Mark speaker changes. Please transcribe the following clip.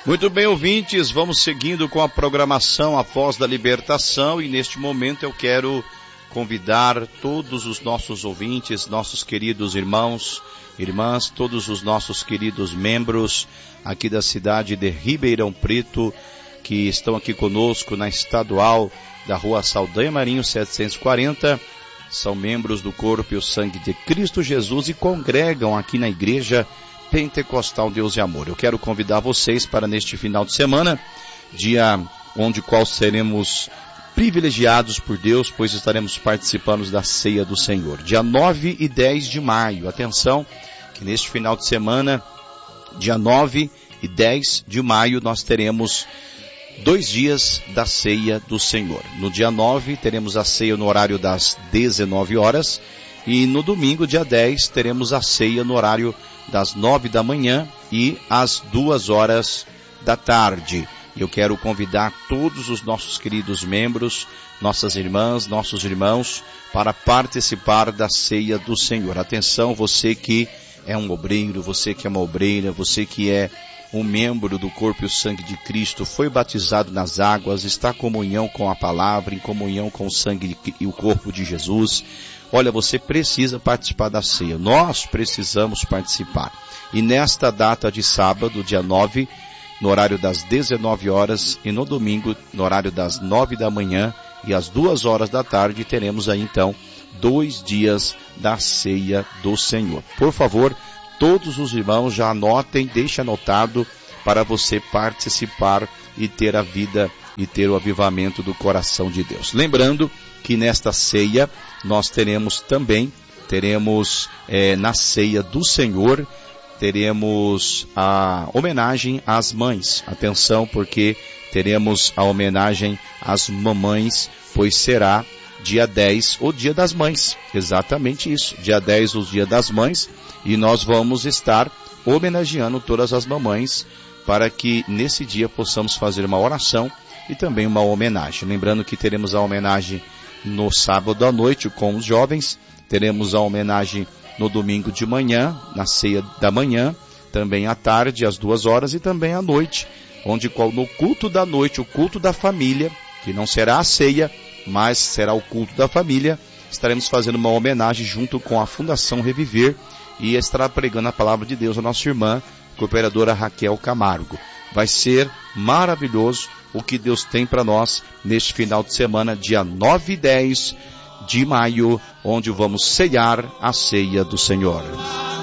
Speaker 1: Muito bem, ouvintes, vamos seguindo com a programação A Voz da Libertação, e neste momento eu quero convidar todos os nossos ouvintes, nossos queridos irmãos, irmãs, todos os nossos queridos membros aqui da cidade de Ribeirão Preto, que estão aqui conosco na estadual da Rua Saldanha Marinho 740, são membros do corpo e o sangue de Cristo Jesus e congregam aqui na Igreja Pentecostal Deus e Amor. Eu quero convidar vocês para neste final de semana, dia onde qual seremos privilegiados por Deus, pois estaremos participando da Ceia do Senhor. Dia 9 e 10 de maio. Atenção, que neste final de semana, dia 9 e 10 de maio, nós teremos 2 dias da Ceia do Senhor. No dia 9, teremos a ceia no horário das 19 horas, e no domingo, dia 10, teremos a ceia no horário das 9 da manhã e às 2 horas da tarde. Eu quero convidar todos os nossos queridos membros, nossas irmãs, nossos irmãos, para participar da Ceia do Senhor. Atenção, você que é um obreiro, você que é uma obreira, você que é um membro do corpo e o sangue de Cristo, foi batizado nas águas, está em comunhão com a palavra, em comunhão com o sangue e o corpo de Jesus. Olha, você precisa participar da ceia. Nós precisamos participar. E nesta data de sábado, dia 9, no horário das 19 horas, e no domingo, no horário das 9 da manhã e às 2 horas da tarde, teremos aí então 2 dias da ceia do Senhor. Por favor, todos os irmãos já anotem, deixe anotado para você participar e ter a vida e ter o avivamento do coração de Deus. Lembrando que nesta ceia nós teremos na ceia do Senhor, teremos a homenagem às mães. Atenção, porque teremos a homenagem às mamães, pois será dia 10, o dia das mães. Exatamente isso, dia 10, o dia das mães, e nós vamos estar homenageando todas as mamães, para que nesse dia possamos fazer uma oração e também uma homenagem. Lembrando que teremos a homenagem no sábado à noite com os jovens, teremos a homenagem no domingo de manhã, na ceia da manhã, também à tarde, às 2 horas, e também à noite, onde no culto da noite, o culto da família, que não será a ceia, mas será o culto da família, estaremos fazendo uma homenagem junto com a Fundação Reviver, e estará pregando a palavra de Deus a nossa irmã, cooperadora Raquel Camargo. Vai ser maravilhoso o que Deus tem para nós neste final de semana, dia 9 e 10 de maio, onde vamos ceiar a ceia do Senhor.